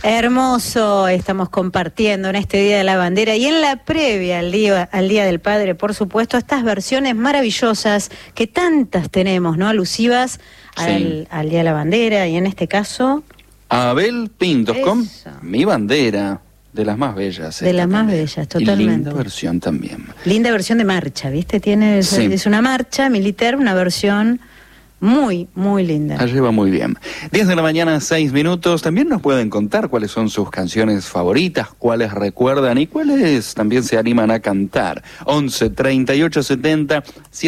Hermoso, estamos compartiendo en este Día de la Bandera y en la previa al Día del Padre, por supuesto, estas versiones maravillosas que tantas tenemos, ¿no? Alusivas al Día de la Bandera y en este caso... Abel Pintos con Mi Bandera, de las más bellas. De las más bellas, totalmente. Y linda versión también. Linda versión de marcha, ¿viste? Es una marcha militar, una versión... muy, muy linda. Allí va muy bien. 10 de la mañana, 6 minutos. También nos pueden contar cuáles son sus canciones favoritas, cuáles recuerdan y cuáles también se animan a cantar. 11 38 70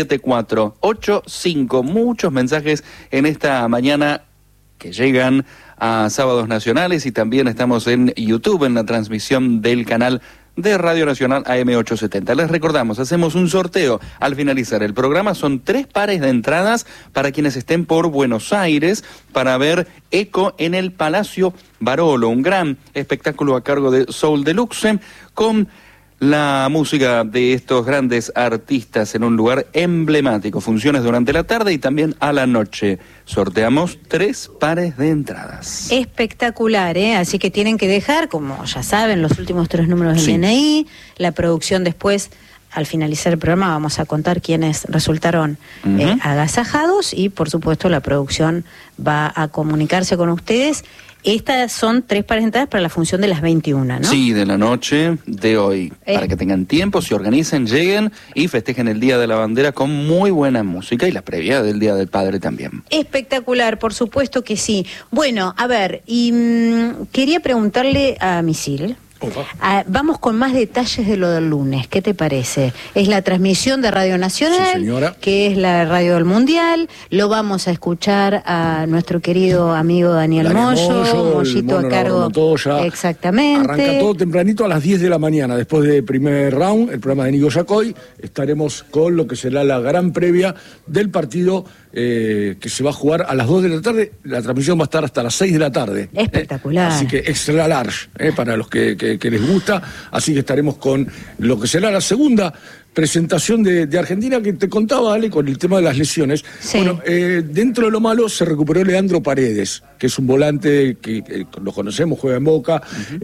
7485. Muchos mensajes en esta mañana que llegan a Sábados Nacionales y también estamos en YouTube en la transmisión del canal de Radio Nacional AM870. Les recordamos, hacemos un sorteo al finalizar el programa. Son 3 pares de entradas para quienes estén por Buenos Aires para ver Eco en el Palacio Barolo, un gran espectáculo a cargo de Soul Deluxe con la música de estos grandes artistas en un lugar emblemático. Funciones durante la tarde y también a la noche. Sorteamos 3 pares de entradas. Espectacular, ¿eh? Así que tienen que dejar, como ya saben, los últimos 3 números del DNI. La producción después, al finalizar el programa, vamos a contar quiénes resultaron agasajados y, por supuesto, la producción va a comunicarse con ustedes. Estas son 3 pares de entradas para la función de las 21, ¿no? Sí, de la noche de hoy. Para que tengan tiempo, se organicen, lleguen y festejen el Día de la Bandera con muy buena música y la previa del Día del Padre también. Espectacular, por supuesto que sí. Bueno, a ver, y quería preguntarle a Misil. Vamos con más detalles de lo del lunes. ¿Qué te parece? Es la transmisión de Radio Nacional, que es la radio del Mundial. Lo vamos a escuchar a nuestro querido amigo Daniel Moyo, Mollito a cargo. Exactamente. Arranca todo tempranito a las 10 de la mañana, después del primer round, el programa de Nico Yacoy. Estaremos con lo que será la gran previa del partido que se va a jugar a las 2 de la tarde. La transmisión va a estar hasta las 6 de la tarde. Espectacular. Así que extra large, para los que les gusta. Así que estaremos con lo que será la segunda presentación de Argentina, que te contaba, Ale, con el tema de las lesiones. Sí. Bueno, dentro de lo malo se recuperó Leandro Paredes, que es un volante que lo conocemos, juega en Boca.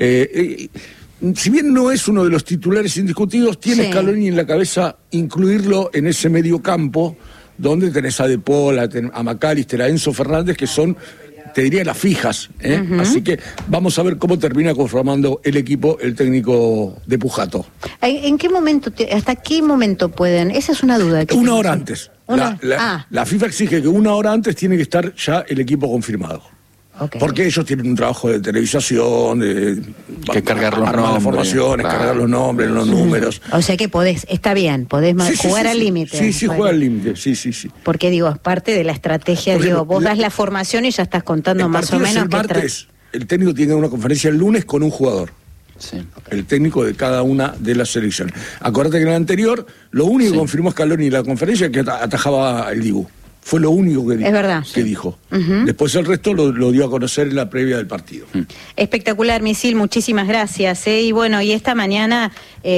Si bien no es uno de los titulares indiscutidos, tiene Scaloni en la cabeza incluirlo en ese medio campo, donde tenés a De Paul, a McAllister, a Enzo Fernández, que son, te diría, las fijas, Así que vamos a ver cómo termina conformando el equipo el técnico de Pujato. ¿En qué momento, hasta qué momento pueden? Esa es una duda. Una hora antes. La FIFA exige que 1 hora antes tiene que estar ya el equipo confirmado. Porque ellos tienen un trabajo de televisación, que cargar los nombres, las formaciones, cargar los nombres, los números. O sea que podés, está bien, podés jugar al límite. Sí, juega al límite, sí. Porque digo, es parte de la estrategia, vos das la formación y ya estás contando más o menos. El martes, el técnico tiene una conferencia el lunes con un jugador. El técnico de cada una de las selecciones. Acuérdate que en el anterior, lo único que confirmó Scaloni en la conferencia es que atajaba el Dibu. Fue lo único que dijo. Es verdad. Dijo. Después el resto lo dio a conocer en la previa del partido. Espectacular, Misil, muchísimas gracias. Y bueno, y esta mañana,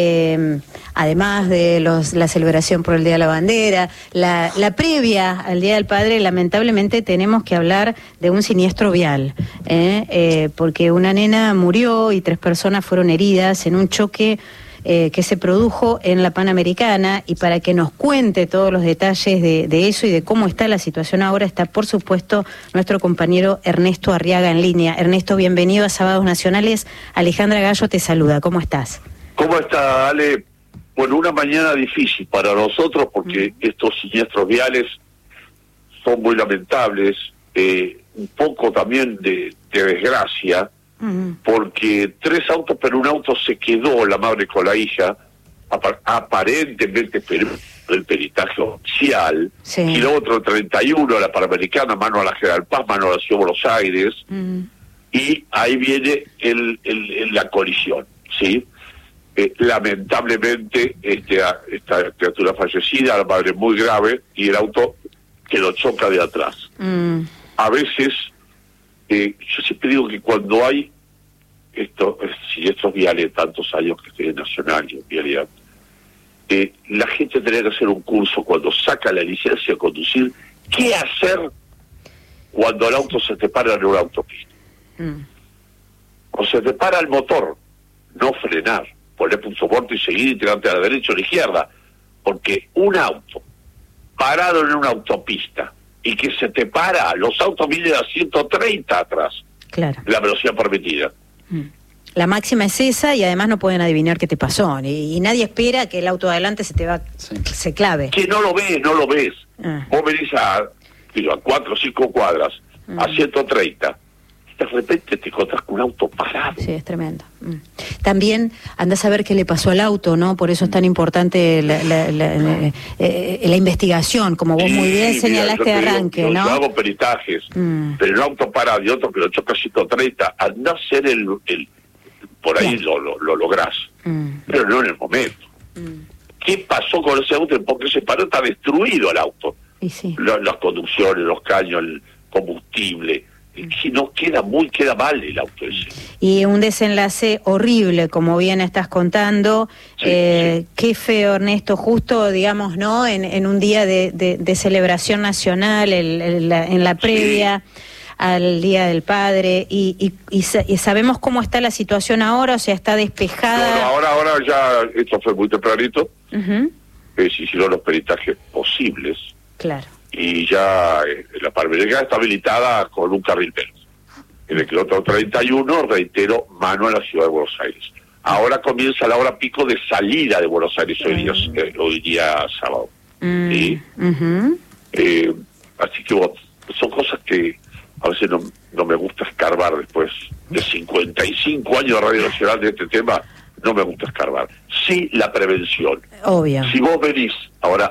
además de la celebración por el Día de la Bandera, la previa al Día del Padre, lamentablemente tenemos que hablar de un siniestro vial, porque una nena murió y 3 personas fueron heridas en un choque que se produjo en la Panamericana, y para que nos cuente todos los detalles de eso y de cómo está la situación ahora, está por supuesto nuestro compañero Ernesto Arriaga en línea. Ernesto, bienvenido a Sábados Nacionales. Alejandra Gallo te saluda, ¿cómo estás? ¿Cómo está, Ale? Bueno, una mañana difícil para nosotros porque estos siniestros viales son muy lamentables, un poco también de desgracia, porque 3 autos, pero un auto se quedó, la madre con la hija, aparentemente el peritaje oficial, kilómetro 31, la Panamericana, mano a la General Paz, mano a la Ciudad de Buenos Aires, y ahí viene la colisión, ¿sí? Lamentablemente, esta criatura fallecida, la madre muy grave, y el auto que lo choca de atrás. A veces... yo siempre digo que cuando hay estos viales, tantos años que estoy en Nacional y en Vialidad, la gente tendría que hacer un curso cuando saca la licencia de conducir, ¿qué hacer cuando el auto se te para en una autopista? O se te para el motor, no frenar, poner punzocorto y seguir y tirarte a la derecha o a la izquierda, porque un auto parado en una autopista y que se te para, los autos vienen a 130 atrás, claro, la velocidad permitida. La máxima es esa y además no pueden adivinar qué te pasó. Y nadie espera que el auto de adelante se clave. Que no lo ves. Vos venís a 4 o 5 cuadras, a 130. De repente te encontrás con un auto parado. Sí, es tremendo. También andás a ver qué le pasó al auto, ¿no? Por eso es tan importante la investigación, como vos muy bien señalaste de arranque, ¿no? Yo hago peritajes, pero un auto parado y otro que lo choca a 130, andá a hacer por ahí lo lográs, pero no en el momento. ¿Qué pasó con ese auto? Porque se paró, está destruido el auto. Y sí. Las conducciones, los caños, el combustible. Si no queda mal el auto ese. Y un desenlace horrible, como bien estás contando. Sí. Qué feo, Ernesto, justo, digamos, ¿no? En un día de celebración nacional, en la previa al Día del Padre, y sabemos cómo está la situación ahora, o sea, está despejada. No, ahora ya, esto fue muy tempranito, se hicieron los peritajes posibles. Claro. Y ya la Panamericana está habilitada con un carril menos. En el kilómetro 31, reitero, mano a la ciudad de Buenos Aires. Ahora comienza la hora pico de salida de Buenos Aires hoy día sábado. ¿Sí? Así que son cosas que a veces no me gusta escarbar después de 55 años de Radio Nacional de este tema. No me gusta escarbar. Sí, la prevención. Obvio. Si vos venís ahora